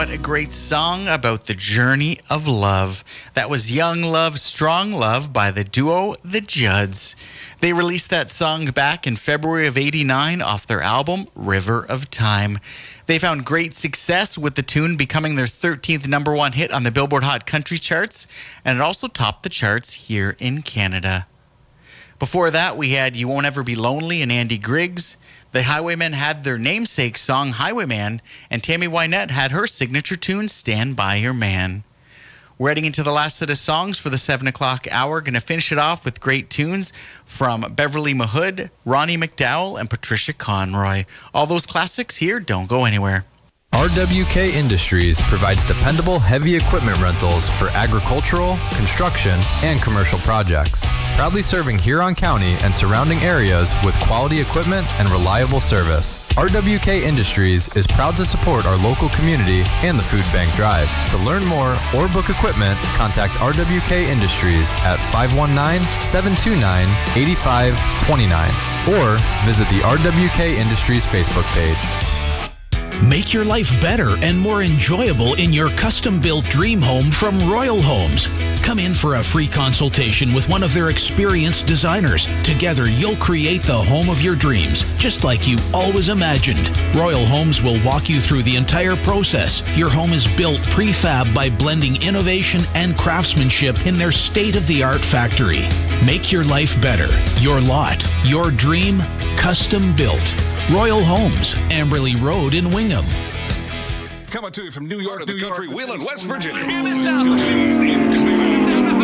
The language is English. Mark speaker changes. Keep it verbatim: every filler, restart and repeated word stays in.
Speaker 1: what a great song about the journey of love. That was Young Love, Strong Love by the duo The Judds. They released that song back in February of eighty-nine off their album River of Time. They found great success with the tune becoming their thirteenth number one hit on the Billboard Hot Country charts, and it also topped the charts here in Canada. Before that, we had You Won't Ever Be Lonely and Andy Griggs. The Highwaymen had their namesake song, Highwayman, and Tammy Wynette had her signature tune, Stand By Your Man. We're heading into the last set of songs for the seven o'clock hour. Going to finish it off with great tunes from Beverly Mahood, Ronnie McDowell, and Patricia Conroy. All those classics here, don't go anywhere.
Speaker 2: R W K Industries provides dependable heavy equipment rentals for agricultural, construction, and commercial projects. Proudly serving Huron County and surrounding areas with quality equipment and reliable service. R W K Industries is proud to support our local community and the Food Bank Drive. To learn more or book equipment, contact R W K Industries at five one nine, seven two nine, eight five two nine or visit the R W K Industries Facebook page.
Speaker 3: Make your life better and more enjoyable in your custom-built dream home from Royal Homes. Come in for a free consultation with one of their experienced designers. Together, you'll create the home of your dreams, just like you always imagined. Royal Homes will walk you through the entire process. Your home is built prefab by blending innovation and craftsmanship in their state-of-the-art factory. Make your life better. Your lot, your dream, custom built. Royal Homes, Amberley Road in Wingham.
Speaker 4: Coming to you from New York to the country, Wheeling, West Virginia.